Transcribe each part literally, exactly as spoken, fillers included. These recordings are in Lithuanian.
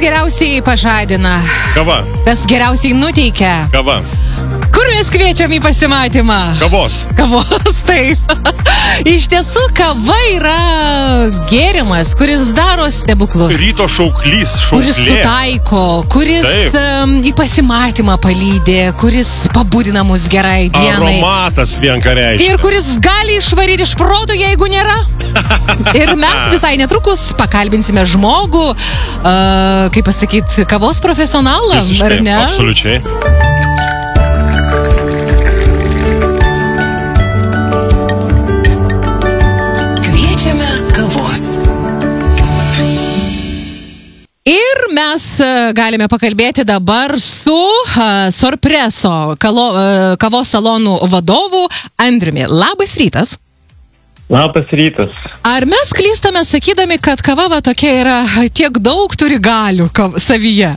geriausiai pažadina? Kava. Kas geriausiai nuteikia? Kava. Kur mes kviečiam į pasimatymą? Kavos. Kavos, taip. Iš tiesų, kava yra gėrimas, kuris daro stebuklus. Ryto šauklys, šauklė. Kuris sutaiko, kuris um, į pasimatymą palydė, kuris pabudina mus gerai dienai. Aromatas vien ką reiškia. Ir kuris gali išvaryti iš proto, jeigu nėra. Ir mes visai netrukus pakalbinsime žmogų, uh, kaip pasakyti, kavos profesionalą, ar ne? Absoliučiai. Ir mes galime pakalbėti dabar su uh, Sorpreso kalo, uh, kavos salonų vadovu Andriumi. Labas rytas. Labas rytas. Ar mes klystame sakydami, kad kava va tokia yra, tiek daug turi galių kav, savyje?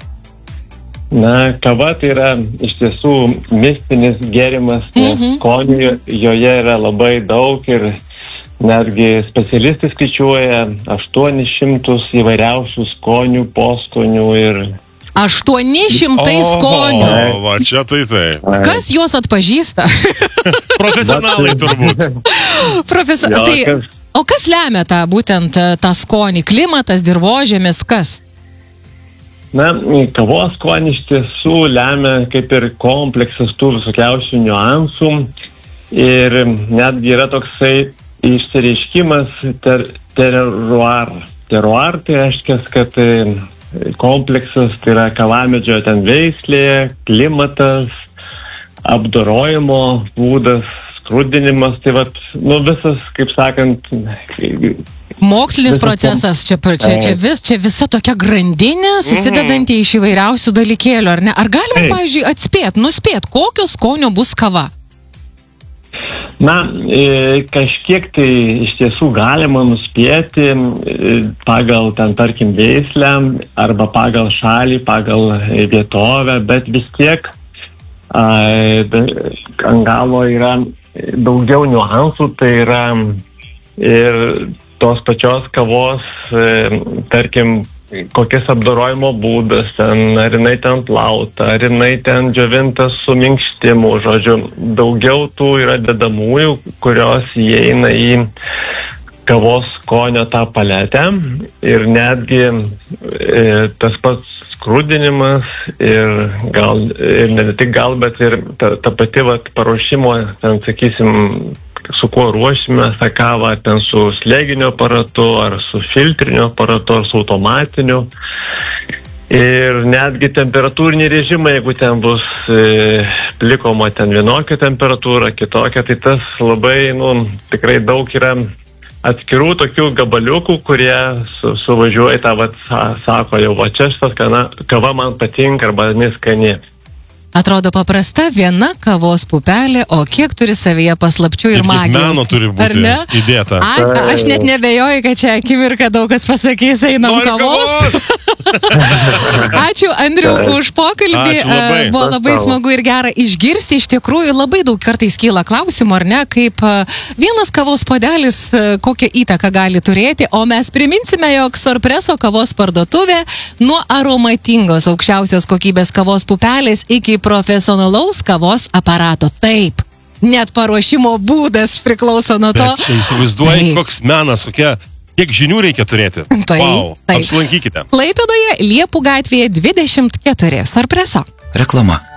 Na, kava tai yra iš tiesų mistinis gėrimas, nes mm-hmm. skonių joje yra labai daug ir netgi specialistai skaičiuoja aštuonis šimtus įvairiausių skonių, poskonių ir... aštuoni šimtai skonių. O, va, čia tai tai. Kas juos atpažįsta? Profesionalai turbūt. Profesio... Jo, tai, kas... O kas lemia tą, būtent tą skonį? Klimatas, dirvožėmis, kas? Na, kavos skonį iš tiesų lemia kaip ir kompleksas tų visokiausių niuansų ir netgi yra toksai išsireiškimas ter, teruar. Teruar tai reiškia, kad kompleksas tai yra kavamedžio ten veislė, klimatas, apdorojimo būdas, skrudinimas, tai vat, nu visas, kaip sakant... Mokslinis procesas, čia, čia, čia, vis, čia visa tokia grandinė, susidedanti iš įvairiausių dalykėlių, ar ne? Ar galima, pavyzdžiui, atspėt, nuspėt, kokio skonio bus kava? Na, e, kažkiek tai iš tiesų galima nuspėti e, pagal ten, tarkim, veislę arba pagal šalį, pagal vietovę, bet vis tiek a, be, ant galo yra daugiau niuansų, tai yra ir tos pačios kavos, e, tarkim, kokias apdorojimo būdas, ten, ar jinai ten plauta, ar jinai ten džiovinta su minkštimu, žodžiu, daugiau tų yra dedamųjų, kurios įeina į kavos skonio tą paletę ir netgi e, tas pats skrudinimas ir gal, ir ne tik gal, bet ir ta, ta pati vat, paruošimo, ten sakysim, su kuo ruošime tą kavą, ten su slėginiu aparatu, ar su filtriniu aparatu, ar su automatiniu. Ir netgi temperatūriniai režimai, jeigu ten bus e, plikoma ten vienokia temperatūra, kitokia, tai tas labai, nu, tikrai daug yra atskirų tokių gabaliukų, kurie su, suvažiuoja tą, vat, sako, jau va čia šitas kava man patinka arba neskani. Atrodo paprasta viena kavos pupelė, o kiek turi savyje paslapčių ir, ir magijos. Meno turi būti įdėta. A, aš net nebejoju, kad čia akimirką daug kas pasakys, einam kavos. Ačiū, Andriu, už pokalbį. Ačiū labai. Buvo labai smagu ir gera išgirsti. Iš tikrųjų, labai daug kartais kyla klausimų, ar ne, kaip vienas kavos puodelis kokią įtaką gali turėti, o mes priminsime, jog Sorpreso kavos parduotuvė nuo aromatingos aukščiausios kokybės kavos pupelės iki profesionalaus kavos aparato. Taip, net paruošimo būdas priklauso nuo to. Bet čia įsivaizduoji, koks menas, kokia, kiek žinių reikia turėti. Taip, wow, taip. Apsilankykite. Klaipėdoje, Liepų gatvėje dvidešimt keturi. Sorpreso. Reklama.